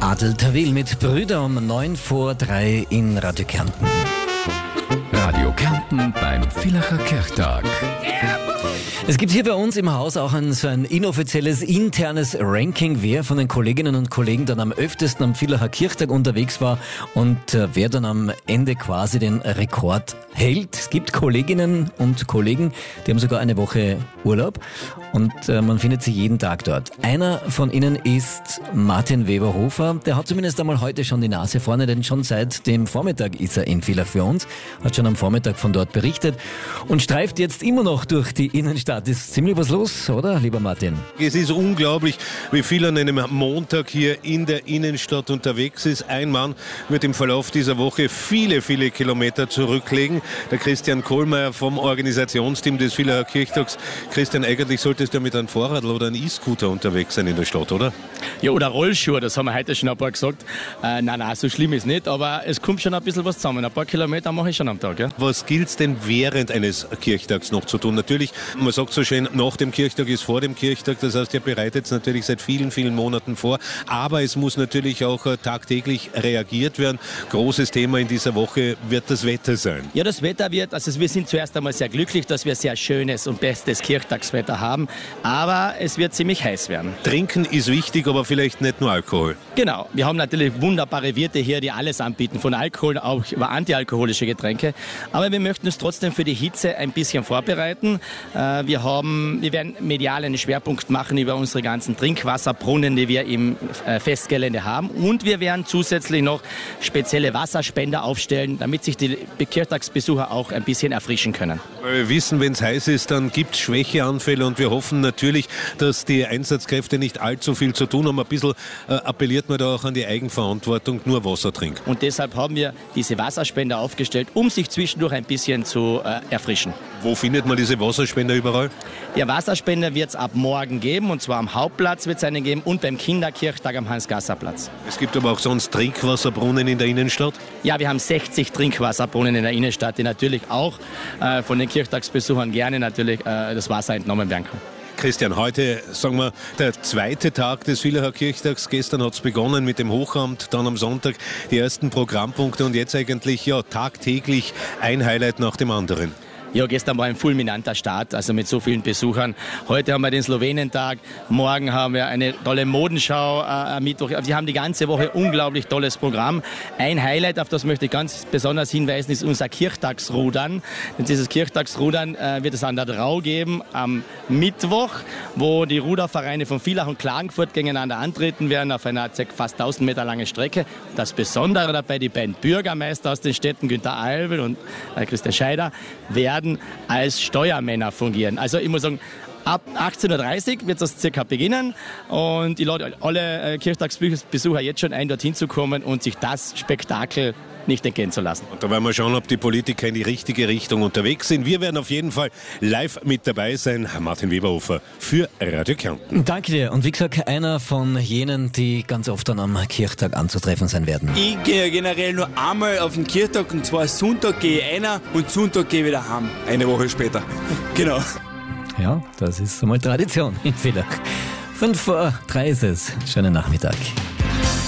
Adel Tawil mit Brüder um 2:09 in Radio Kärnten. Radio Kärnten beim Villacher Kirchtag. Es gibt hier bei uns im Haus auch so ein inoffizielles internes Ranking, wer von den Kolleginnen und Kollegen dann am öftesten am Villacher Kirchtag unterwegs war und wer dann am Ende quasi den Rekord hält. Es gibt Kolleginnen und Kollegen, die haben sogar eine Woche Urlaub und man findet sie jeden Tag dort. Einer von ihnen ist Martin Weber-Hofer. Der hat zumindest einmal heute schon die Nase vorne, denn schon seit dem Vormittag ist er in Villach für uns, hat schon am Vormittag von dort berichtet und streift jetzt immer noch durch die Innenstadt. Ist ziemlich was los, oder, lieber Martin? Es ist unglaublich, wie viel an einem Montag hier in der Innenstadt unterwegs ist. Ein Mann wird im Verlauf dieser Woche viele Kilometer zurücklegen. Der Christian Kohlmeier vom Organisationsteam des Villacher Kirchtags. Christian, eigentlich solltest du ja mit einem Fahrrad oder einem E-Scooter unterwegs sein in der Stadt, oder? Ja, oder Rollschuhe, das haben wir heute schon ein paar gesagt. Nein, so schlimm ist nicht, aber es kommt schon ein bisschen was zusammen. Ein paar Kilometer mache ich schon am Tag. Ja? Was gilt es denn während eines Kirchtags noch zu tun? Natürlich, man sagt so schön, nach dem Kirchtag ist vor dem Kirchtag. Das heißt, ihr bereitet es natürlich seit vielen Monaten vor. Aber es muss natürlich auch tagtäglich reagiert werden. Großes Thema in dieser Woche wird das Wetter sein. Ja, das Wetter wird, also wir sind zuerst einmal sehr glücklich, dass wir sehr schönes und bestes Kirchtagswetter haben. Aber es wird ziemlich heiß werden. Trinken ist wichtig, aber vielleicht nicht nur Alkohol. Genau. Wir haben natürlich wunderbare Wirte hier, die alles anbieten. Von Alkohol auch über antialkoholische Getränke. Aber wir möchten uns trotzdem für die Hitze ein bisschen vorbereiten. Wir werden medial einen Schwerpunkt machen über unsere ganzen Trinkwasserbrunnen, die wir im Festgelände haben. Und wir werden zusätzlich noch spezielle Wasserspender aufstellen, damit sich die Kirchtagsbesucher auch ein bisschen erfrischen können. Wir wissen, wenn es heiß ist, dann gibt es Schwächeanfälle und wir hoffen natürlich, dass die Einsatzkräfte nicht allzu viel zu tun haben. Ein bisschen appelliert man da auch an die Eigenverantwortung, nur Wasser trinken. Und deshalb haben wir diese Wasserspender aufgestellt, um sich zwischendurch ein bisschen zu erfrischen. Wo findet man diese Wasserspender überall? Der Wasserspender wird es ab morgen geben, und zwar am Hauptplatz wird es einen geben und beim Kinderkirchtag am Hans-Gasser-Platz. Es gibt aber auch sonst Trinkwasserbrunnen in der Innenstadt? Ja, wir haben 60 Trinkwasserbrunnen in der Innenstadt, die natürlich auch von den Kirchtagsbesuchern gerne natürlich das Wasser entnommen werden kann. Christian, heute, sagen wir, der zweite Tag des Villacher Kirchtags. Gestern hat es begonnen mit dem Hochamt, dann am Sonntag die ersten Programmpunkte und jetzt eigentlich ja tagtäglich ein Highlight nach dem anderen. Ja, gestern war ein fulminanter Start, also mit so vielen Besuchern. Heute haben wir den Slowenentag, morgen haben wir eine tolle Modenschau am Mittwoch. Wir haben die ganze Woche unglaublich tolles Programm. Ein Highlight, auf das möchte ich ganz besonders hinweisen, ist unser Kirchtagsrudern. Und dieses Kirchtagsrudern wird es an der Drau geben am Mittwoch, wo die Rudervereine von Villach und Klagenfurt gegeneinander antreten werden auf einer fast 1000 Meter lange Strecke. Das Besondere dabei, die beiden Bürgermeister aus den Städten, Günther Alwel und Christian Scheider, werden als Steuermänner fungieren. Also ich muss sagen, ab 18:30 Uhr wird das circa beginnen und die Leute, alle Kirchtagsbesucher jetzt schon ein, dorthin zu kommen und sich das Spektakel nicht entgehen zu lassen. Und da werden wir schauen, ob die Politiker in die richtige Richtung unterwegs sind. Wir werden auf jeden Fall live mit dabei sein. Martin Weber-Hofer für Radio Kärnten. Danke dir. Und wie gesagt, einer von jenen, die ganz oft dann am Kirchtag anzutreffen sein werden. Ich gehe generell nur einmal auf den Kirchtag, und zwar Sonntag gehe ich einer und Sonntag gehe ich wieder heim. Eine Woche später. Genau. Ja, das ist einmal Tradition in Villach. 2:05 ist es. Schönen Nachmittag.